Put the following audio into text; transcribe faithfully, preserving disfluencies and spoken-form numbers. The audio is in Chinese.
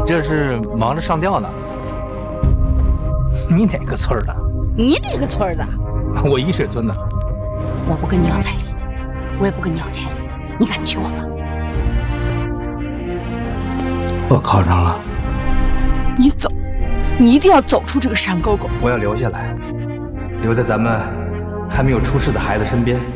这是忙着上吊呢。你哪个村的？ 你哪个村的？ 我沂水村的。 我不跟你要彩礼，我也不跟你要钱，你敢娶我吗？ 我考上了。 你走，你一定要走出这个山沟沟。 我要留下来，留在咱们还没有出世的孩子身边。